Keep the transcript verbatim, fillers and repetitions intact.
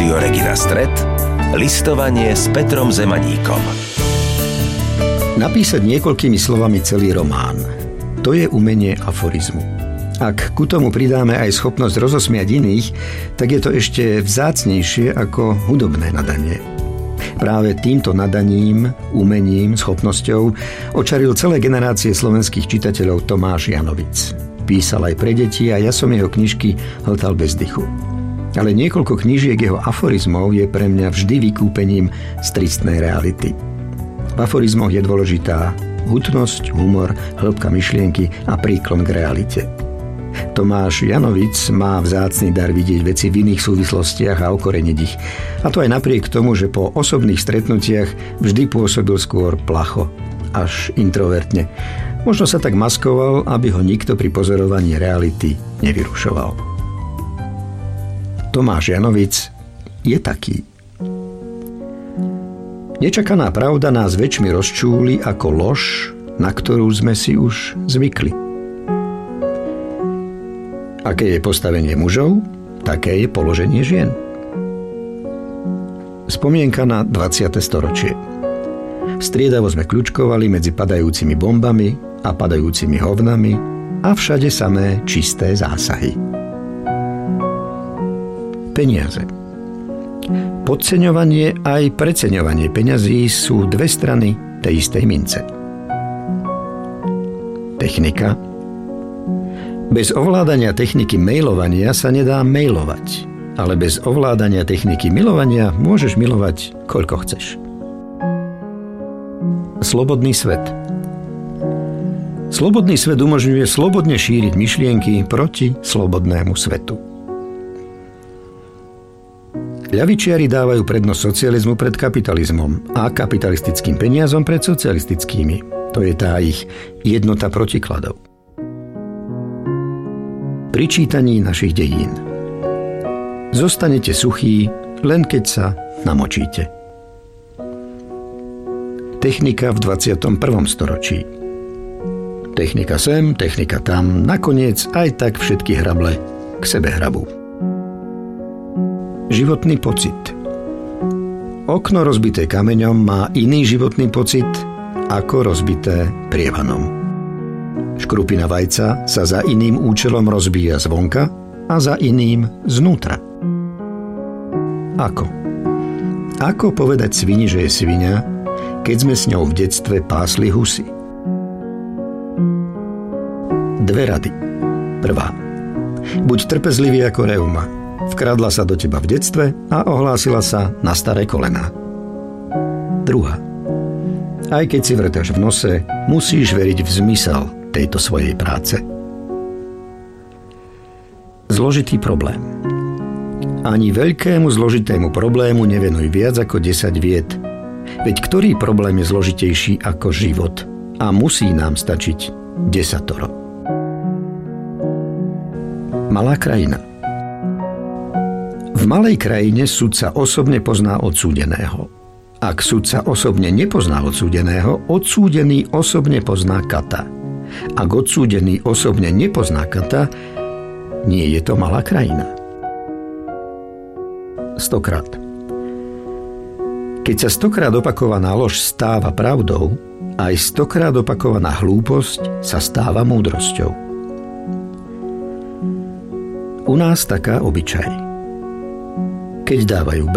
Rádio Regina Stret, listovanie s Petrom Zemaníkom. Napísať niekoľkými slovami celý román. To je umenie aforizmu. Ak ku tomu pridáme aj schopnosť rozosmiať iných, tak je to ešte vzácnejšie ako hudobné nadanie. Práve týmto nadaním, umením, schopnosťou očaril celé generácie slovenských čitateľov Tomáš Janovic. Písal aj pre deti a ja som jeho knižky hltal bez dychu. Ale niekoľko knížiek jeho aforizmov je pre mňa vždy vykúpením z tristnej reality. V aforizmoch je dôležitá hutnosť, humor, hĺbka myšlienky a príklon k realite. Tomáš Janovic má vzácny dar vidieť veci v iných súvislostiach a okoreniť ich. A to aj napriek tomu, že po osobných stretnutiach vždy pôsobil skôr placho, až introvertne. Možno sa tak maskoval, aby ho nikto pri pozorovaní reality nevyrušoval. Tomáš Janovic je taký. Nečakaná pravda nás väčšmi rozčúli ako lož, na ktorú sme si už zvykli. Aké je postavenie mužov, také je položenie žien. Spomienka na dvadsiate storočie. Striedavo sme kľučkovali medzi padajúcimi bombami a padajúcimi hovnami a všade samé čisté zásahy. Peniaze. Podceňovanie aj preceňovanie peňazí sú dve strany tej istej mince. Technika. Bez ovládania techniky mailovania sa nedá mailovať, ale bez ovládania techniky milovania môžeš milovať koľko chceš. Slobodný svet. Slobodný svet umožňuje slobodne šíriť myšlienky proti slobodnému svetu. Ľavičiari dávajú prednosť socializmu pred kapitalizmom a kapitalistickým peniazom pred socialistickými. To je tá ich jednota protikladov. Pri čítaní našich dejín. Zostanete suchí, len keď sa namočíte. Technika v dvadsiatom prvom storočí. Technika sem, technika tam, nakoniec aj tak všetky hrable k sebe hrabú. Životný pocit. Okno rozbité kameňom má iný životný pocit ako rozbité prievanom. Škrupina vajca sa za iným účelom rozbíja zvonka a za iným znútra. Ako? Ako povedať svini, že je sviňa, keď sme s ňou v detstve pásli husy? Dve rady. Prvá. Buď trpezlivý ako reuma. Vkradla sa do teba v detstve a ohlásila sa na staré kolená. Druhá. Aj keď si vrtaš v nose, musíš veriť v zmysel tejto svojej práce. Zložitý problém. Ani veľkému zložitému problému nevenuj viac ako desať vied. Veď ktorý problém je zložitejší ako život a musí nám stačiť desatoro. Malá krajina. V malej krajine sudca osobne pozná odsúdeného. Ak sudca osobne nepozná odsúdeného, odsúdený osobne pozná kata. Ak odsúdený osobne nepozná kata, nie je to malá krajina. Stokrát. Keď sa stokrát opakovaná lož stáva pravdou, aj stokrát opakovaná hlúposť sa stáva múdrosťou. U nás taká obyčaj. Keď dávajú